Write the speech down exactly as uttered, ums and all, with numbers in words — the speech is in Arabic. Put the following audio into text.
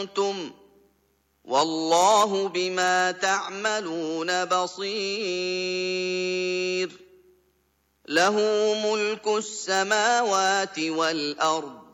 أنتم والله بما تعملون بصير له ملك السماوات والأرض